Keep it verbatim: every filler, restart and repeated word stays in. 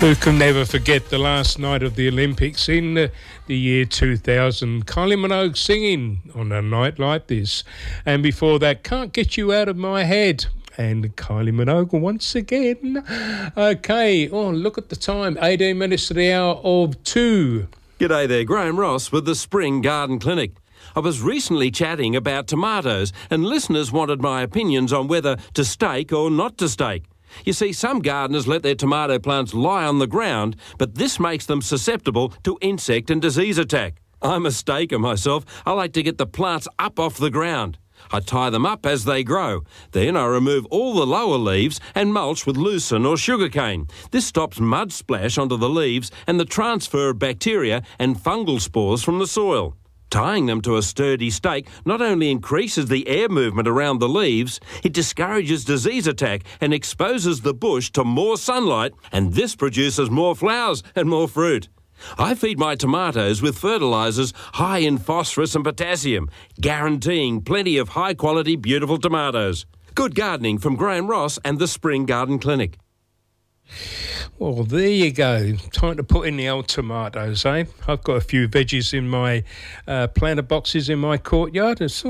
Who can never forget the last night of the Olympics in uh, the year two thousand? Kylie Minogue singing on a night like this. And before that, Can't Get You Out of My Head. And Kylie Minogue once again. Okay, oh, look at the time. eighteen minutes to the hour of two. G'day there, Graham Ross with the Spring Garden Clinic. I was recently chatting about tomatoes and listeners wanted my opinions on whether to stake or not to stake. You see, some gardeners let their tomato plants lie on the ground, but this makes them susceptible to insect and disease attack. I'm a staker myself. I like to get the plants up off the ground. I tie them up as they grow. Then I remove all the lower leaves and mulch with lucerne or sugarcane. This stops mud splash onto the leaves and the transfer of bacteria and fungal spores from the soil. Tying them to a sturdy stake not only increases the air movement around the leaves, it discourages disease attack and exposes the bush to more sunlight, and this produces more flowers and more fruit. I feed my tomatoes with fertilisers high in phosphorus and potassium, guaranteeing plenty of high-quality, beautiful tomatoes. Good gardening from Graham Ross and the Spring Garden Clinic. Well, there you go. Time to put in the old tomatoes, eh? I've got a few veggies in my uh, planter boxes in my courtyard. It's